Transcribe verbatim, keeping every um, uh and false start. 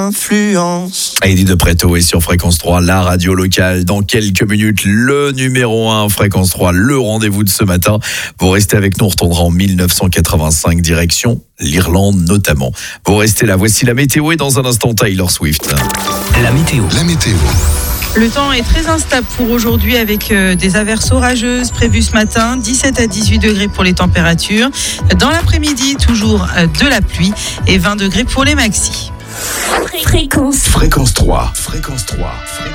Influence. Eddie de Preto est sur Fréquence trois, la radio locale. Dans quelques minutes, le numéro un Fréquence trois, le rendez-vous de ce matin. Vous restez avec nous, on retournera en dix-neuf cent quatre-vingt-cinq, direction l'Irlande notamment. Vous restez là, voici la météo et dans un instant Taylor Swift. La météo. La météo. Le temps est très instable pour aujourd'hui avec euh, des averses orageuses prévues ce matin, dix-sept à dix-huit degrés pour les températures. Dans l'après-midi, toujours euh, de la pluie et vingt degrés pour les maxis. Fréquence. Fréquence trois. Fréquence trois.